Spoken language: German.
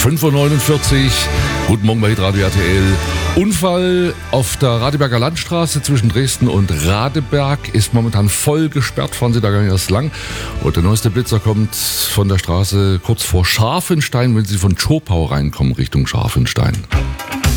5:49 Uhr. Guten Morgen bei Radio RTL. Unfall auf der Radeberger Landstraße zwischen Dresden und Radeberg ist momentan voll gesperrt. Fahren Sie da gar nicht erst lang. Und der neueste Blitzer kommt von der Straße kurz vor Scharfenstein, wenn Sie von Schopau reinkommen Richtung Scharfenstein.